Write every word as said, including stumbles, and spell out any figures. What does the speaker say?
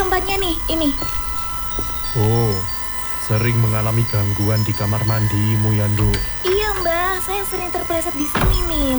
tempatnya nih, ini. Oh, sering mengalami gangguan di kamar mandimu ya, Nduk? Iya, Mbak. Saya sering terpeleset di sini nih.